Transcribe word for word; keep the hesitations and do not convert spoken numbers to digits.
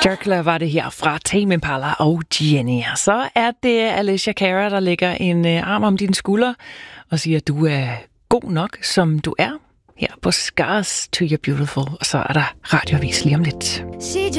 Circular var det her fra Tame Impala og Jenny. Så er det Alicia Cara, der lægger en arm om dine skuldre og siger, at du er god nok, som du er. Her på Scars to You're Beautiful. Og så er der radioavis lige om lidt.